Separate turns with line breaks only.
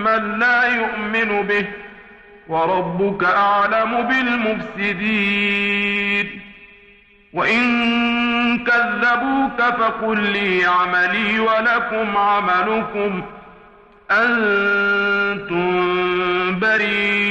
من لا يؤمن به، وربك أعلم بالمفسدين. وإن كذبوك فقل لي عملي ولكم عملكم، أنتم بريئون